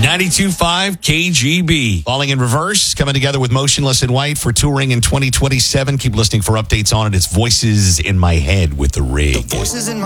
92.5 KGB. Falling in Reverse, coming together with Motionless in White for touring in 2027. Keep listening for updates on it. It's Voices in My Head with The Rig. Voices in